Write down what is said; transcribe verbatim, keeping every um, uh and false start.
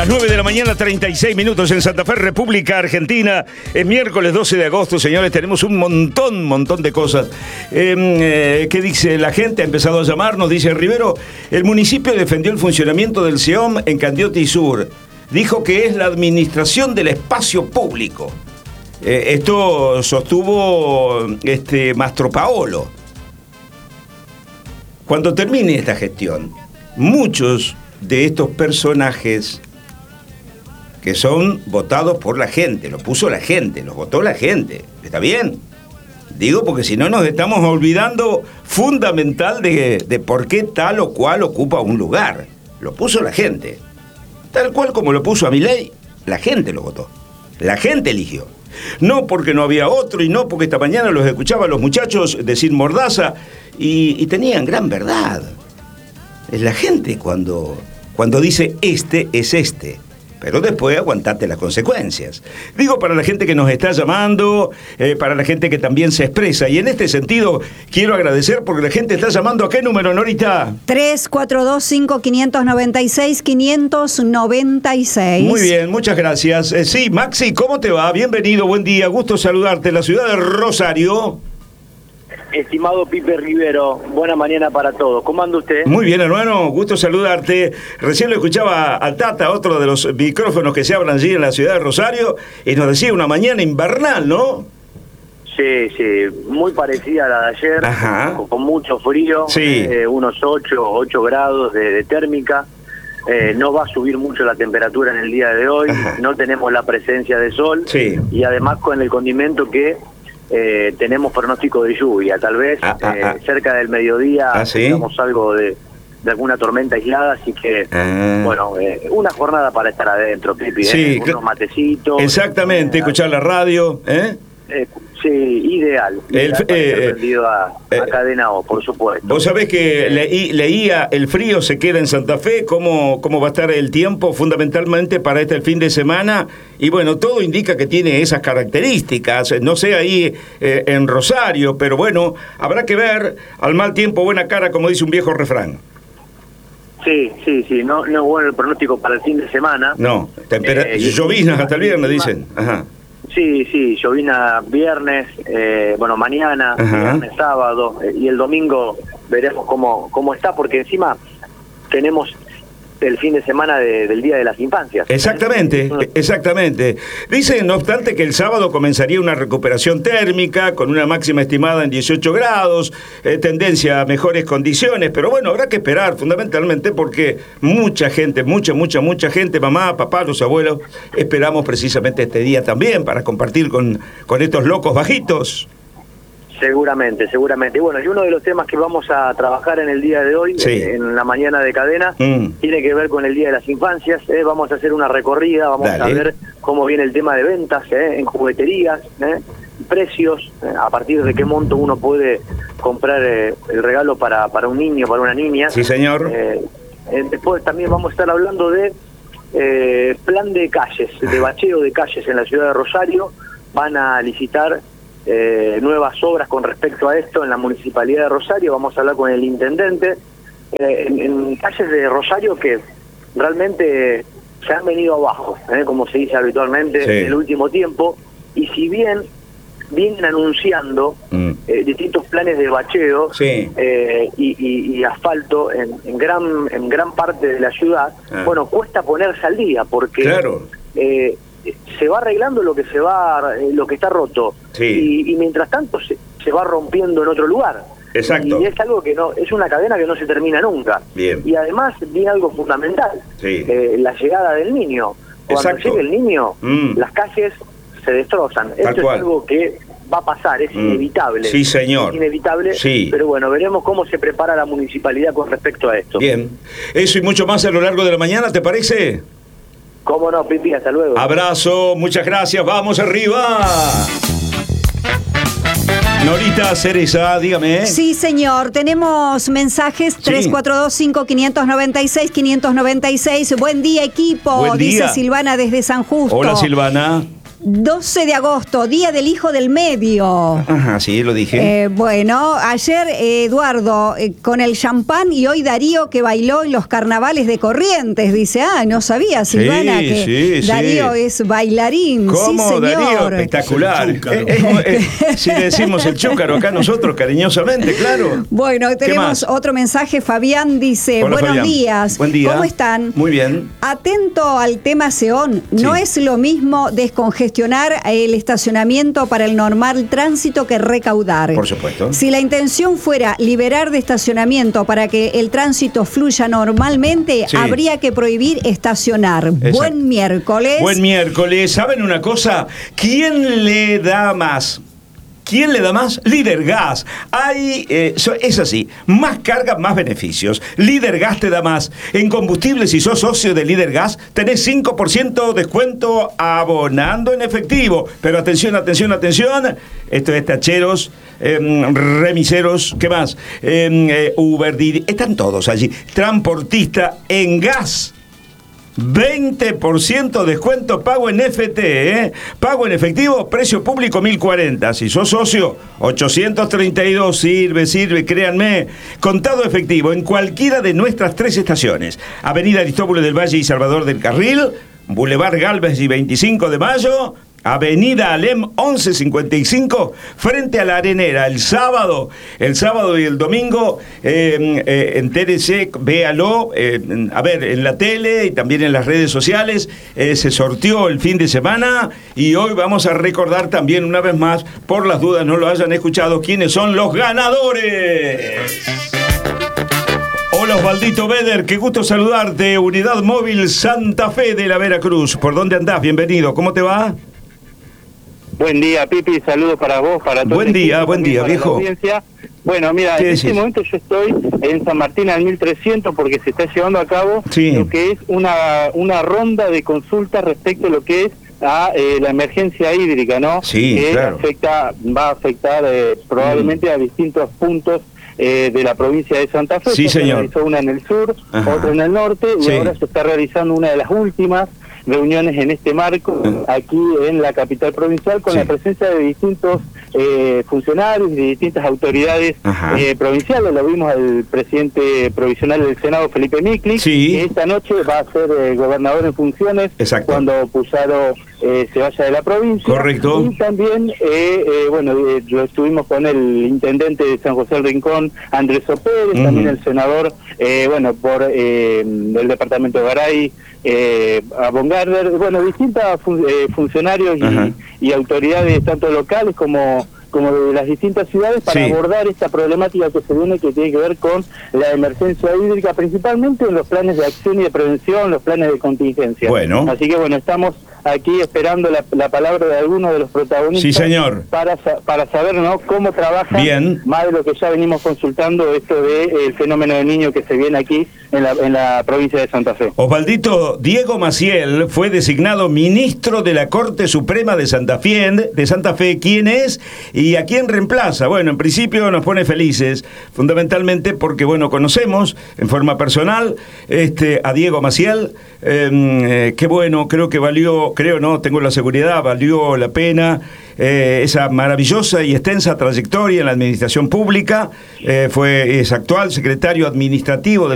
Las nueve de la mañana, treinta y seis minutos en Santa Fe, República Argentina. Es miércoles doce de agosto, señores. Tenemos un montón, montón de cosas. Eh, eh, ¿Qué dice la gente? Ha empezado a llamarnos. Dice Rivero, el municipio defendió el funcionamiento del C E O M en Candioti Sur. Dijo que es la administración del espacio público. Eh, esto sostuvo este, Mastro Paolo. Cuando termine esta gestión, muchos de estos personajes que son votados por la gente, los puso la gente, los votó la gente, ¿está bien? Digo porque si no nos estamos olvidando fundamental de, de por qué tal o cual ocupa un lugar. Lo puso la gente. Tal cual como lo puso a Milei, la gente lo votó. La gente eligió. No porque no había otro y no porque esta mañana los escuchaba a los muchachos decir mordaza y, y tenían gran verdad. Es la gente cuando, cuando dice este es este. Pero después aguantate las consecuencias. Digo para la gente que nos está llamando, eh, para la gente que también se expresa. Y en este sentido quiero agradecer porque la gente está llamando. ¿A qué número, Norita? tres cuatro dos cinco, cinco nueve seis, cinco nueve seis. Muy bien, muchas gracias. Eh, sí, Maxi, ¿cómo te va? Bienvenido, buen día. Gusto saludarte en la ciudad de Rosario. Estimado Pipe Rivero, buena mañana para todos. ¿Cómo anda usted? Muy bien, hermano, gusto saludarte. Recién lo escuchaba al Tata, otro de los micrófonos que se abran allí en la ciudad de Rosario, y nos decía una mañana invernal, ¿no? Sí, sí, muy parecida a la de ayer, Ajá. con, con mucho frío, Sí. eh, unos ocho grados de, de térmica. Eh, no va a subir mucho la temperatura en el día de hoy, Ajá. No tenemos la presencia de sol, Sí. y además con el condimento que eh, tenemos pronóstico de lluvia, tal vez ah, ah, eh, ah. cerca del mediodía ¿Ah, sí? tengamos algo de, de alguna tormenta aislada, así que, Ah. bueno, eh, una jornada para estar adentro, Pipi, Sí, eh, unos matecitos. Exactamente, eh, escuchar la radio, ¿eh? eh, sí, ideal, El- ideal para eh, ser prendido a, a eh, Cadena O, por supuesto. Vos sabés que leí, leía el frío se queda en Santa Fe, cómo, cómo va a estar el tiempo fundamentalmente para este fin de semana, y bueno, todo indica que tiene esas características, no sé ahí eh, en Rosario, pero bueno, habrá que ver, al mal tiempo buena cara, como dice un viejo refrán. Sí, sí, sí, no, no es bueno el pronóstico para el fin de semana. No, tempera- Eh, y- lloviznas hasta el viernes, y- dicen. Ajá. Sí, sí, llovina viernes, eh, bueno, mañana, Ajá. viernes, sábado, eh, y el domingo veremos cómo, cómo está, porque encima tenemos el fin de semana de- del Día de las Infancias. Exactamente, Mm. exactamente. Dicen, no obstante, que el sábado comenzaría una recuperación térmica con una máxima estimada en dieciocho grados, eh, tendencia a mejores condiciones, pero bueno, habrá que esperar fundamentalmente porque mucha gente, mucha, mucha, mucha gente, mamá, papá, los abuelos, esperamos precisamente este día también para compartir con, con estos locos bajitos. Seguramente, seguramente. Y bueno, y uno de los temas que vamos a trabajar en el día de hoy, Sí. eh, en la mañana de Cadena, Mm. tiene que ver con el Día de las Infancias. eh, Vamos a hacer una recorrida, vamos Dale. a ver cómo viene el tema de ventas eh, en jugueterías, eh, precios, eh, a partir de qué monto uno puede comprar eh, el regalo para, para un niño, para una niña. Sí, señor. Eh, eh, después también vamos a estar hablando de eh, plan de calles, de bacheo de calles en la ciudad de Rosario. Van a licitar eh, nuevas obras con respecto a esto en la Municipalidad de Rosario. Vamos a hablar con el intendente. Eh, en, en calles de Rosario que realmente se han venido abajo, eh, como se dice habitualmente Sí. en el último tiempo, y si bien vienen anunciando Mm. eh, distintos planes de bacheo Sí. eh, y, y- y asfalto en, en gran en gran parte de la ciudad, Ah. bueno, cuesta ponerse al día porque Claro. eh, se va arreglando lo que se va eh, lo que está roto, Sí. y, y mientras tanto se, se va rompiendo en otro lugar. Exacto. Y es algo que no, es una cadena que no se termina nunca. Bien. Y además viene algo fundamental, Sí. eh, la llegada del niño. Cuando Exacto. llegue el niño, Mm. las calles se destrozan. Esto cual. es algo que va a pasar, es Mm. inevitable. Sí, señor. Es inevitable, Sí. pero bueno, veremos cómo se prepara la municipalidad con respecto a esto. Bien. Eso y mucho más a lo largo de la mañana, ¿te parece? ¿Cómo no, Pipi? Hasta luego. Abrazo, muchas gracias, vamos arriba. Norita Cereza, dígame. Sí, señor. Tenemos mensajes Sí. tres cuatro dos cinco, cinco nueve seis, cinco nueve seis. Buen día, equipo. Buen día. Dice Silvana desde San Justo. Hola, Silvana. doce de agosto, Día del Hijo del Medio. Ajá, sí, lo dije. Eh, bueno, ayer eh, Eduardo eh, con el champán y hoy Darío que bailó en los carnavales de Corrientes. Dice, ah, no sabía, Silvana, Sí, que sí, Darío sí. es bailarín. ¿Cómo, Sí, señor. Darío? Espectacular. El chúcaro. Eh, eh, eh, si le decimos el chúcaro acá nosotros, cariñosamente, claro. Bueno, ¿Qué tenemos más? otro mensaje. Fabián dice, Hola, buenos Fabián. días. Buen día. ¿Cómo están? Muy bien. Atento al tema Seón, no Sí. es lo mismo descongestionar el estacionamiento para el normal tránsito que recaudar. Por supuesto. Si la intención fuera liberar de estacionamiento para que el tránsito fluya normalmente, Sí. habría que prohibir estacionar. Exacto. Buen miércoles. Buen miércoles. ¿Saben una cosa? ¿Quién le da más? ¿Quién le da más? Líder Gas. Hay, eh, so- es así, más carga, más beneficios. Líder Gas te da más. En combustibles, si sos socio de Líder Gas, tenés cinco por ciento descuento abonando en efectivo. Pero atención, atención, atención. Esto es tacheros, eh, remiseros, ¿qué más? Eh, eh, Uber, Didi, están todos allí. Transportista en gas. veinte por ciento descuento pago en F T, ¿eh? Pago en efectivo, precio público mil cuarenta. Si sos socio, ochocientos treinta y dos. Sirve, sirve, créanme. Contado efectivo en cualquiera de nuestras tres estaciones. Avenida Aristóbulo del Valle y Salvador del Carril, Boulevard Galvez y veinticinco de mayo, Avenida Alem once cincuenta y cinco, frente a la Arenera, el sábado, el sábado y el domingo, eh, eh, entérese, véalo, eh, a ver, en la tele y también en las redes sociales, eh, se sorteó el fin de semana y hoy vamos a recordar también una vez más, por las dudas no lo hayan escuchado, quiénes son los ganadores. Hola Osvaldito Beder, qué gusto saludarte, Unidad Móvil Santa Fe de la Veracruz. ¿Por dónde andás? Bienvenido, ¿cómo te va? Buen día, Pipi, saludos para vos, para todos. Buen día, buen día, viejo. Bueno, mira, ¿Qué en este decís? momento yo estoy en San Martín al mil trescientos porque se está llevando a cabo Sí. lo que es una, una ronda de consultas respecto a lo que es a eh, la emergencia hídrica, ¿no? Sí, que claro. afecta, va a afectar eh, probablemente Mm. a distintos puntos eh, de la provincia de Santa Fe. Sí, Se señor. realizó una en el sur, Ajá. otra en el norte, y Sí. ahora se está realizando una de las últimas reuniones en este marco aquí en la capital provincial con Sí. la presencia de distintos eh, funcionarios y de distintas autoridades Ajá. eh, provinciales. Lo vimos al presidente provisional del Senado, Felipe Micli, Sí. que esta noche va a ser eh, gobernador en funciones. Exacto. Cuando Puyaro eh, se vaya de la provincia. Correcto. Y también, eh, eh, bueno, eh, lo estuvimos con el intendente de San José del Rincón, Andrés Pérez, Ujú. también el senador, eh, bueno, por eh, el departamento de Garay, eh, Abongarder, bueno, distintos fun- eh, funcionarios Ajá. y, y autoridades, tanto locales como como de las distintas ciudades, para Sí. abordar esta problemática que se viene, que tiene que ver con la emergencia hídrica, principalmente en los planes de acción y de prevención, los planes de contingencia. Bueno. Así que bueno, estamos aquí esperando la, la palabra de algunos de los protagonistas. Sí, señor. Para, sa- para saber, ¿no?, cómo trabajan, Bien. más de lo que ya venimos consultando, esto de eh, el fenómeno del niño que se viene aquí en la, en la provincia de Santa Fe. Osvaldito, Diego Maciel fue designado ministro de la Corte Suprema de Santa Fe. De Santa Fe, ¿quién es y a quién reemplaza? Bueno, en principio nos pone felices, fundamentalmente porque, bueno, conocemos en forma personal este, a Diego Maciel. Eh, eh, qué bueno, creo que valió, creo no, tengo la seguridad, valió la pena eh, esa maravillosa y extensa trayectoria en la administración pública. Eh, fue, es actual secretario administrativo del